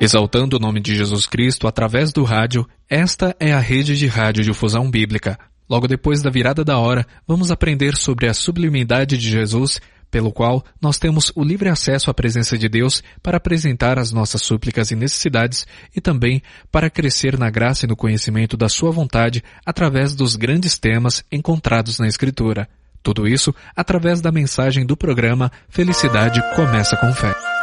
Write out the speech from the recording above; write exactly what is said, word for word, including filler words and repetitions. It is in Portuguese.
Exaltando o nome de Jesus Cristo através do rádio, esta é a rede de rádio-difusão bíblica. Logo depois da virada da hora, vamos aprender sobre a sublimidade de Jesus, pelo qual nós temos o livre acesso à presença de Deus para apresentar as nossas súplicas e necessidades e também para crescer na graça e no conhecimento da sua vontade através dos grandes temas encontrados na Escritura. Tudo isso através da mensagem do programa Felicidade Começa com Fé.